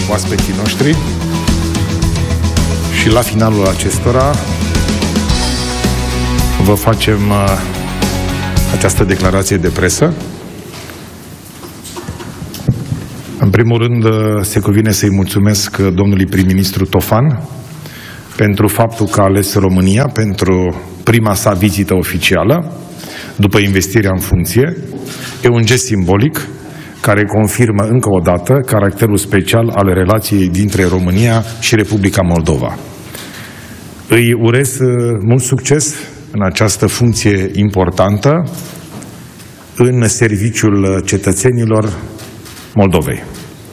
oaspeții noștri și la finalul acestora vă facem această declarație de presă. În primul rând, se cuvine să-i mulțumesc domnului prim-ministru Tofan pentru faptul că a ales România pentru prima sa vizită oficială după investirea în funcție. E un gest simbolic care confirmă încă o dată caracterul special al relației dintre România și Republica Moldova. Îi urez mult succes în această funcție importantă în serviciul cetățenilor Moldovei.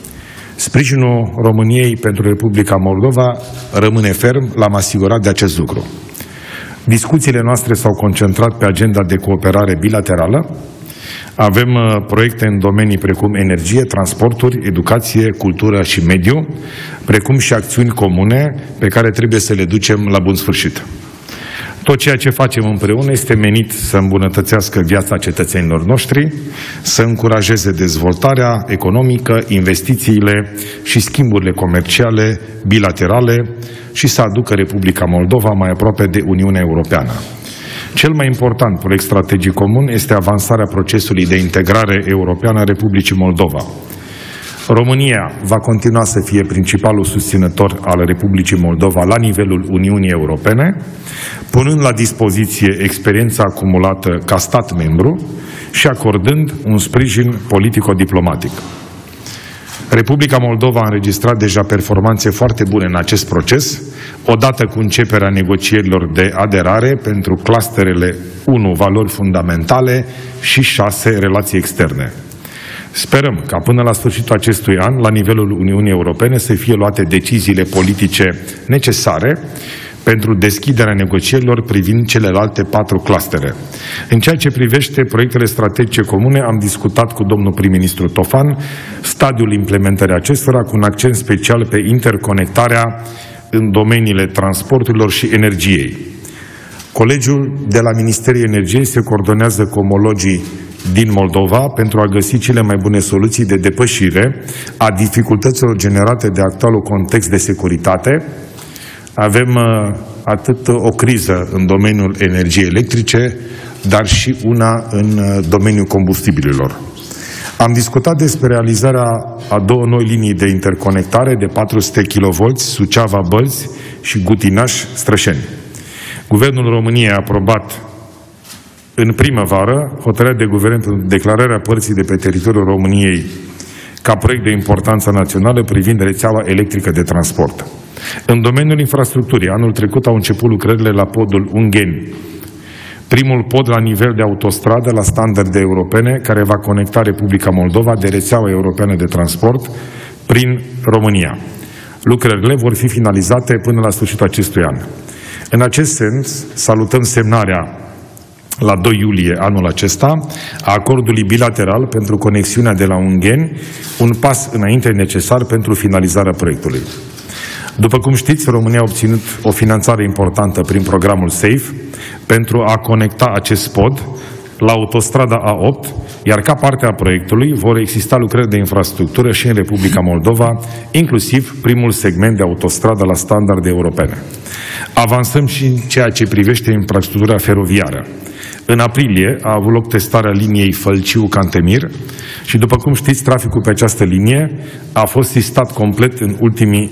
Sprijinul României pentru Republica Moldova rămâne ferm, l-am asigurat de acest lucru. Discuțiile noastre s-au concentrat pe agenda de cooperare bilaterală. Avem proiecte în domenii precum energie, transporturi, educație, cultură și mediu, precum și acțiuni comune pe care trebuie să le ducem la bun sfârșit. Tot ceea ce facem împreună este menit să îmbunătățească viața cetățenilor noștri, să încurajeze dezvoltarea economică, investițiile și schimburile comerciale bilaterale și să aducă Republica Moldova mai aproape de Uniunea Europeană. Cel mai important proiect strategic comun este avansarea procesului de integrare europeană a Republicii Moldova. România va continua să fie principalul susținător al Republicii Moldova la nivelul Uniunii Europene, punând la dispoziție experiența acumulată ca stat membru și acordând un sprijin politico-diplomatic. Republica Moldova a înregistrat deja performanțe foarte bune în acest proces, odată cu începerea negocierilor de aderare pentru clusterele 1, valori fundamentale, și 6, relații externe. Sperăm ca până la sfârșitul acestui an, la nivelul Uniunii Europene, să fie luate deciziile politice necesare pentru deschiderea negocierilor privind celelalte 4 clustere. În ceea ce privește proiectele strategice comune, am discutat cu domnul prim-ministru Tofan stadiul implementării acestora, cu un accent special pe interconectarea în domeniile transporturilor și energiei. Colegiul de la Ministerul Energiei se coordonează cu omologii din Moldova pentru a găsi cele mai bune soluții de depășire a dificultăților generate de actualul context de securitate. Avem atât o criză în domeniul energiei electrice, dar și una în domeniul combustibililor. Am discutat despre realizarea a 2 noi linii de interconectare de 400 kV, Suceava-Bălți și Gutinaș-Strășeni. Guvernul României a aprobat în primăvară hotărârea de guvern pentru declararea părții de pe teritoriul României ca proiect de importanță națională privind rețeaua electrică de transport. În domeniul infrastructurii, anul trecut au început lucrările la podul Ungheni, primul pod la nivel de autostradă la standarde europene, care va conecta Republica Moldova de rețeaua europeană de transport prin România. Lucrările vor fi finalizate până la sfârșitul acestui an. În acest sens, salutăm semnarea la 2 iulie anul acesta a acordului bilateral pentru conexiunea de la Ungheni, un pas înainte necesar pentru finalizarea proiectului. După cum știți, România a obținut o finanțare importantă prin programul SAFE pentru a conecta acest pod la autostrada A8, iar ca parte a proiectului vor exista lucrări de infrastructură și în Republica Moldova, inclusiv primul segment de autostradă la standarde europene. Avansăm și în ceea ce privește infrastructura feroviară. În aprilie a avut loc testarea liniei Fălciu-Cantemir și, după cum știți, traficul pe această linie a fost sistat complet în ultimii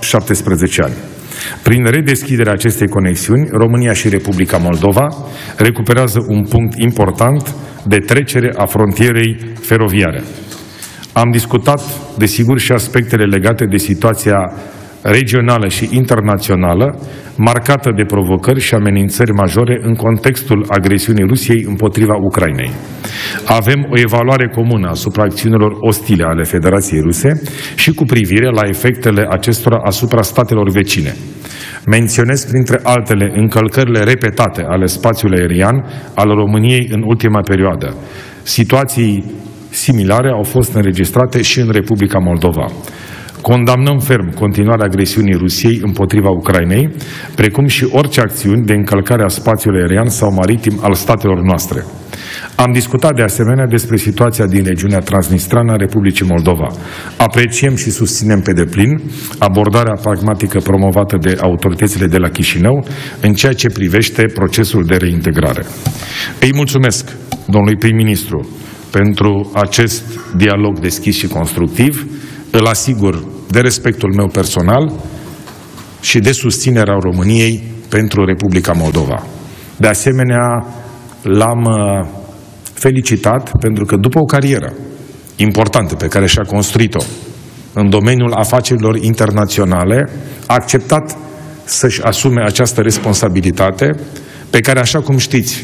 17 ani. Prin redeschiderea acestei conexiuni, România și Republica Moldova recuperează un punct important de trecere a frontierei feroviare. Am discutat, desigur, și aspectele legate de situația regională și internațională, marcată de provocări și amenințări majore în contextul agresiunii Rusiei împotriva Ucrainei. Avem o evaluare comună asupra acțiunilor ostile ale Federației Ruse și cu privire la efectele acestora asupra statelor vecine. Menționez, printre altele, încălcările repetate ale spațiului aerian al României în ultima perioadă. Situații similare au fost înregistrate și în Republica Moldova. Condamnăm ferm continuarea agresiunii Rusiei împotriva Ucrainei, precum și orice acțiuni de încălcare a spațiului aerian sau maritim al statelor noastre. Am discutat de asemenea despre situația din regiunea transnistrană a Republicii Moldova. Apreciem și susținem pe deplin abordarea pragmatică promovată de autoritățile de la Chișinău în ceea ce privește procesul de reintegrare. Îi mulțumesc domnului prim-ministru pentru acest dialog deschis și constructiv. Îl asigur de respectul meu personal și de susținerea României pentru Republica Moldova. De asemenea, l-am felicitat pentru că după o carieră importantă pe care și-a construit-o în domeniul afacerilor internaționale, a acceptat să-și asume această responsabilitate pe care, așa cum știți,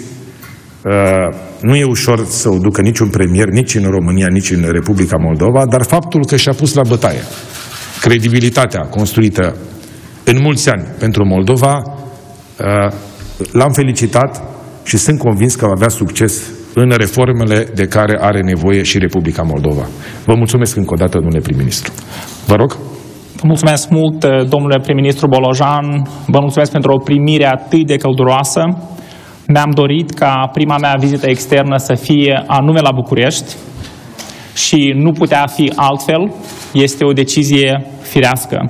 nu e ușor să o ducă niciun premier, nici în România, nici în Republica Moldova, dar faptul că și-a pus la bătaie credibilitatea construită în mulți ani pentru Moldova, l-am felicitat și sunt convins că va avea succes în reformele de care are nevoie și Republica Moldova. Vă mulțumesc încă o dată, domnule prim-ministru. Vă rog. Vă mulțumesc mult, domnule prim-ministru Bolojan. Vă mulțumesc pentru o primire atât de călduroasă. Mi-am dorit ca prima mea vizită externă să fie anume la București și nu putea fi altfel. Este o decizie firească.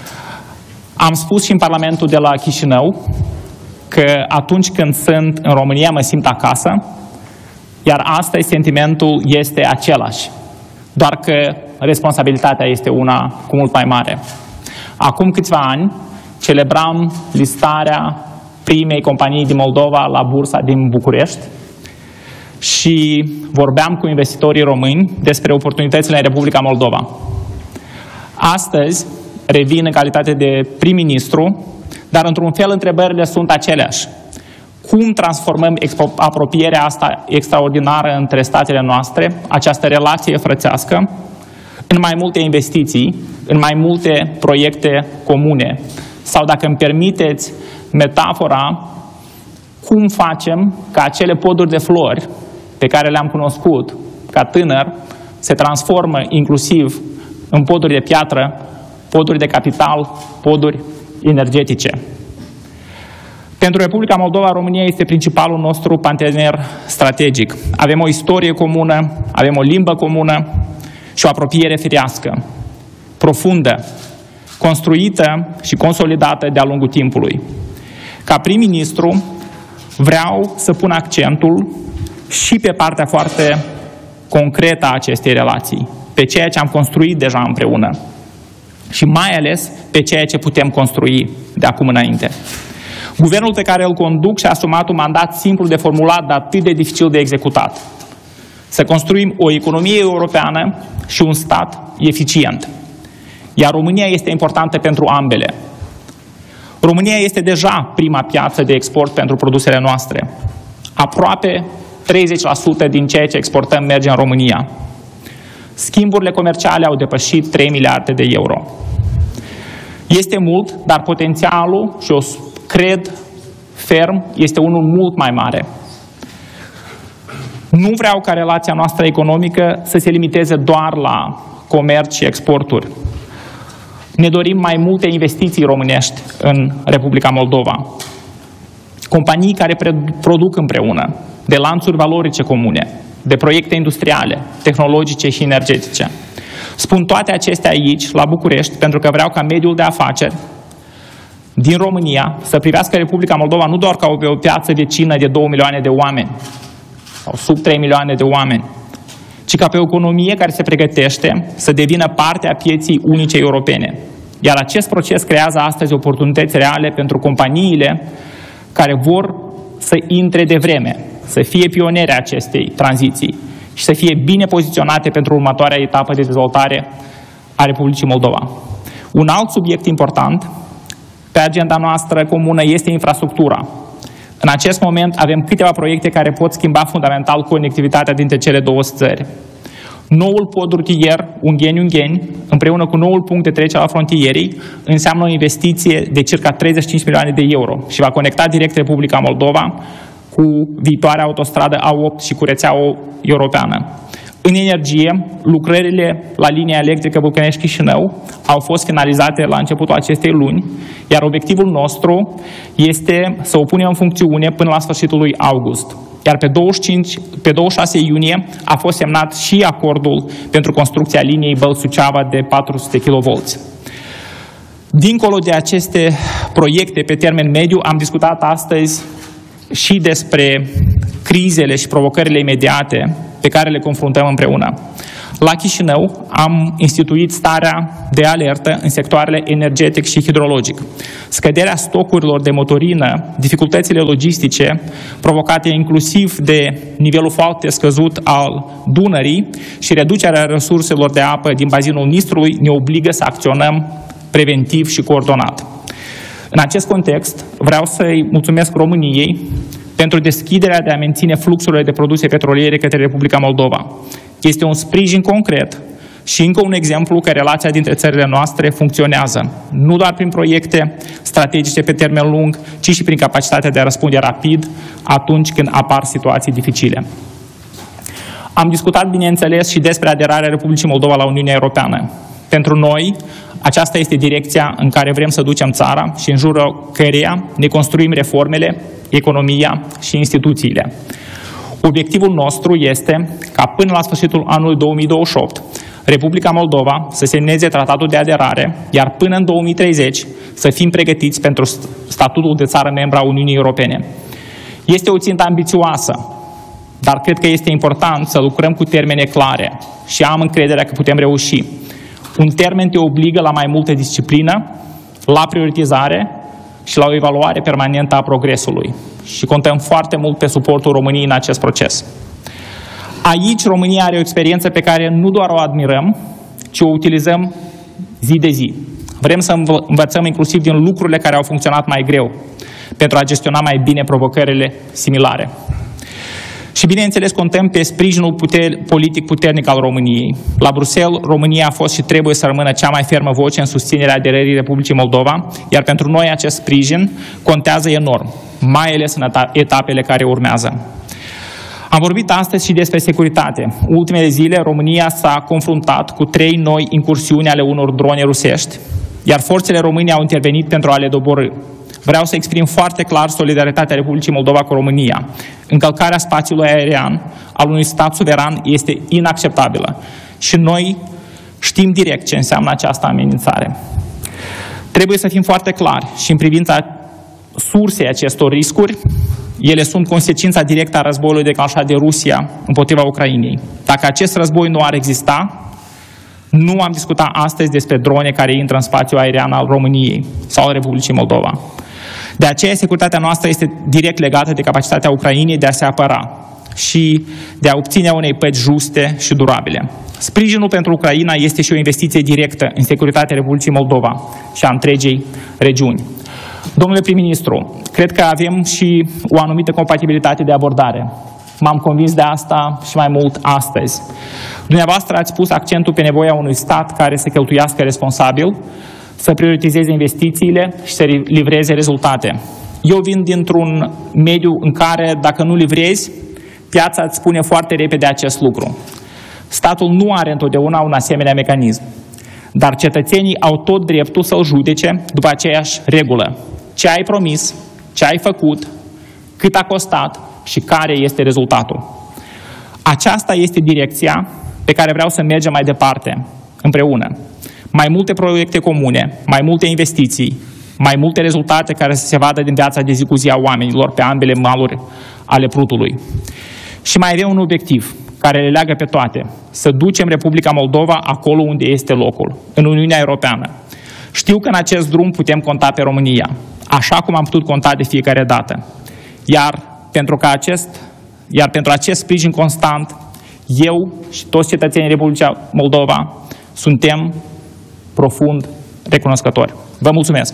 Am spus și în Parlamentul de la Chișinău că atunci când sunt în România mă simt acasă, iar astăzi sentimentul este același, doar că responsabilitatea este una cu mult mai mare. Acum câțiva ani celebram listarea primei companii din Moldova la bursa din București și vorbeam cu investitorii români despre oportunitățile în Republica Moldova. Astăzi revin în calitate de prim-ministru, dar într-un fel întrebările sunt aceleași. Cum transformăm apropierea asta extraordinară între statele noastre, această relație frățească, în mai multe investiții, în mai multe proiecte comune? Sau, dacă îmi permiteți metafora, cum facem ca acele poduri de flori pe care le-am cunoscut ca tânăr se transformă inclusiv în poduri de piatră, poduri de capital, poduri energetice. Pentru Republica Moldova, România este principalul nostru partener strategic. Avem o istorie comună, avem o limbă comună și o apropiere firească, profundă, construită și consolidată de-a lungul timpului. Ca prim-ministru, vreau să pun accentul și pe partea foarte concretă a acestei relații, pe ceea ce am construit deja împreună și mai ales pe ceea ce putem construi de acum înainte. Guvernul pe care îl conduc și-a asumat un mandat simplu de formulat, dar atât de dificil de executat. Să construim o economie europeană și un stat eficient. Iar România este importantă pentru ambele. România este deja prima piață de export pentru produsele noastre. Aproape 30% din ceea ce exportăm merge în România. Schimburile comerciale au depășit 3 miliarde de euro. Este mult, dar potențialul, și eu cred ferm, este unul mult mai mare. Nu vreau ca relația noastră economică să se limiteze doar la comerț și exporturi. Ne dorim mai multe investiții românești în Republica Moldova. Companii care produc împreună, de lanțuri valorice comune, de proiecte industriale, tehnologice și energetice. Spun toate acestea aici, la București, pentru că vreau ca mediul de afaceri din România să privească Republica Moldova nu doar ca o piață vecină de 2 milioane de oameni sau sub 3 milioane de oameni, ci ca pe o economie care se pregătește să devină parte a pieții unice europene. Iar acest proces creează astăzi oportunități reale pentru companiile care vor să intre de vreme, să fie pionere acestei tranziții și să fie bine poziționate pentru următoarea etapă de dezvoltare a Republicii Moldova. Un alt subiect important pe agenda noastră comună este infrastructura. În acest moment avem câteva proiecte care pot schimba fundamental conectivitatea dintre cele două țări. Noul pod rutier Ungheni-Ungheni, împreună cu noul punct de trecere al frontierii, înseamnă o investiție de circa 35 milioane de euro și va conecta direct Republica Moldova cu viitoarea autostradă A8 și cu rețeaua europeană. În energie, lucrările la linia electrică București-Chișinău au fost finalizate la începutul acestei luni, iar obiectivul nostru este să o punem în funcțiune până la sfârșitul lui august. Iar pe 26 iunie a fost semnat și acordul pentru construcția liniei Bălți-Suceava de 400 kV. Dincolo de aceste proiecte pe termen mediu, am discutat astăzi și despre crizele și provocările imediate pe care le confruntăm împreună. La Chișinău am instituit starea de alertă în sectoarele energetic și hidrologic. Scăderea stocurilor de motorină, dificultățile logistice provocate inclusiv de nivelul foarte scăzut al Dunării și reducerea resurselor de apă din bazinul Nistrului ne obligă să acționăm preventiv și coordonat. În acest context, vreau să-i mulțumesc României pentru deschiderea de a menține fluxurile de produse petroliere către Republica Moldova. Este un sprijin concret și încă un exemplu că relația dintre țările noastre funcționează, nu doar prin proiecte strategice pe termen lung, ci și prin capacitatea de a răspunde rapid atunci când apar situații dificile. Am discutat, bineînțeles, și despre aderarea Republicii Moldova la Uniunea Europeană. Pentru noi, aceasta este direcția în care vrem să ducem țara și în jurul căreia ne construim reformele, economia și instituțiile. Obiectivul nostru este ca până la sfârșitul anului 2028 Republica Moldova să semneze tratatul de aderare, iar până în 2030 să fim pregătiți pentru statutul de țară membră a Uniunii Europene. Este o țintă ambițioasă, dar cred că este important să lucrăm cu termene clare și am încrederea că putem reuși. Un termen te obligă la mai multă disciplină, la prioritizare și la o evaluare permanentă a progresului. Și contăm foarte mult pe suportul României în acest proces. Aici România are o experiență pe care nu doar o admirăm, ci o utilizăm zi de zi. Vrem să învățăm inclusiv din lucrurile care au funcționat mai greu, pentru a gestiona mai bine provocările similare. Și bineînțeles contăm pe sprijinul politic puternic al României. La Bruxelles, România a fost și trebuie să rămână cea mai fermă voce în susținerea aderării Republicii Moldova, iar pentru noi acest sprijin contează enorm, mai ales în etapele care urmează. Am vorbit astăzi și despre securitate. Ultimele zile, România s-a confruntat cu 3 noi incursiuni ale unor drone rusești, iar forțele române au intervenit pentru a le doborî. Vreau să exprim foarte clar solidaritatea Republicii Moldova cu România. Încălcarea spațiului aerian al unui stat suveran este inacceptabilă și noi știm direct ce înseamnă această amenințare. Trebuie să fim foarte clari și în privința sursei acestor riscuri. Ele sunt consecința directă a războiului declanșat de Rusia împotriva Ucrainei. Dacă acest război nu ar exista, nu am discutat astăzi despre drone care intră în spațiul aerian al României sau al Republicii Moldova. De aceea, securitatea noastră este direct legată de capacitatea Ucrainei de a se apăra și de a obține unei păci juste și durabile. Sprijinul pentru Ucraina este și o investiție directă în securitatea Republicii Moldova și a întregii regiuni. Domnule prim-ministru, cred că avem și o anumită compatibilitate de abordare. M-am convins de asta și mai mult astăzi. Dumneavoastră ați pus accentul pe nevoia unui stat care să cheltuiască responsabil, să prioritizeze investițiile și să livreze rezultate. Eu vin dintr-un mediu în care, dacă nu livrezi, piața îți spune foarte repede acest lucru. Statul nu are întotdeauna un asemenea mecanism, dar cetățenii au tot dreptul să-l judece după aceeași regulă. Ce ai promis, ce ai făcut, cât a costat și care este rezultatul. Aceasta este direcția pe care vreau să mergem mai departe, împreună. Mai multe proiecte comune, mai multe investiții, mai multe rezultate care să se vadă din viața de zi cu zi a oamenilor pe ambele maluri ale Prutului. Și mai avem un obiectiv care le leagă pe toate, să ducem Republica Moldova acolo unde este locul, în Uniunea Europeană. Știu că în acest drum putem conta pe România, așa cum am putut conta de fiecare dată. Iar pentru acest sprijin constant, eu și toți cetățenii Republicii Moldova suntem profund recunoscători. Vă mulțumesc!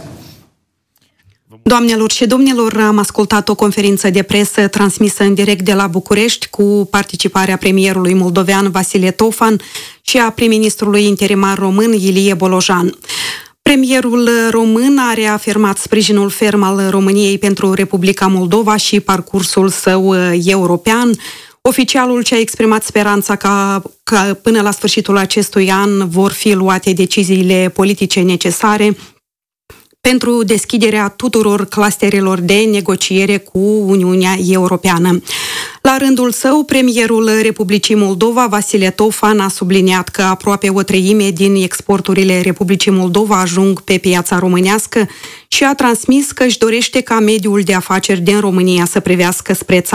Doamnelor și domnilor, am ascultat o conferință de presă transmisă în direct de la București cu participarea premierului moldovean Vasile Tofan și a prim-ministrului interimar român Ilie Bolojan. Premierul român a reafirmat sprijinul ferm al României pentru Republica Moldova și parcursul său european. Oficialul și-a exprimat speranța că până la sfârșitul acestui an vor fi luate deciziile politice necesare pentru deschiderea tuturor clusterelor de negociere cu Uniunea Europeană. La rândul său, premierul Republicii Moldova, Vasile Tofan, a subliniat că aproape o treime din exporturile Republicii Moldova ajung pe piața românească și a transmis că își dorește ca mediul de afaceri din România să privească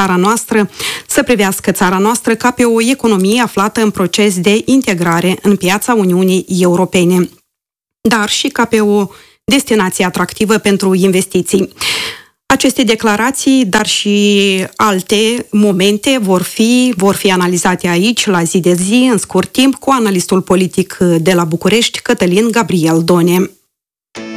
țara noastră ca pe o economie aflată în proces de integrare în piața Uniunii Europene, dar și ca pe o destinație atractivă pentru investiții. Aceste declarații, dar și alte momente vor fi analizate aici, la zi de zi, în scurt timp, cu analistul politic de la București, Cătălin Gabriel Done.